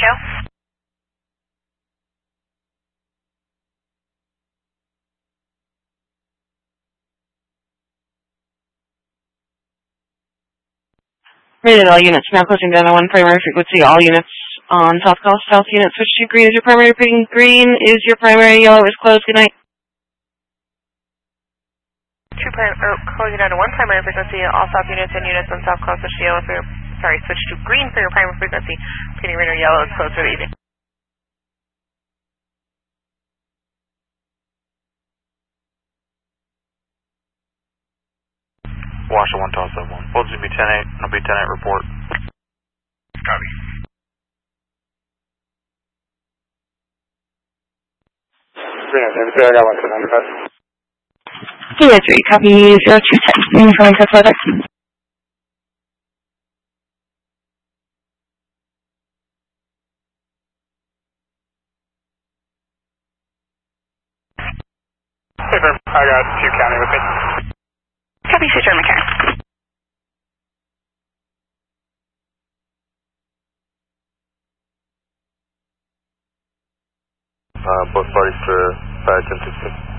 Joe. Rated all units now closing down on 1 primary frequency. All units on South Call South unit switch to green is your primary. Green is your primary. Yellow is closed. Good night. Closing down to 1 primary frequency. All South units and units on South Call switch to yellow for your, switch to green for your primary frequency. Getting rid of yellow is closed for the evening. Washer 1 Tulsa 1. Voltage will be 10-8. It'll be 10-8 report. Copy. Green, I got 1 Kilo 3, copy 0210. From Tesla Taxi. Hey, Verm, I got 2 County with me. Copy, Citroen McCarran. Both parties to 510-16.